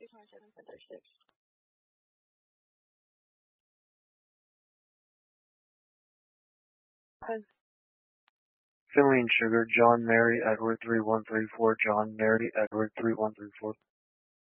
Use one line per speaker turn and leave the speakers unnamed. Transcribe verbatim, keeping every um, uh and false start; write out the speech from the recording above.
Filling sugar, John Mary Edward three one three four, John Mary Edward three one three four.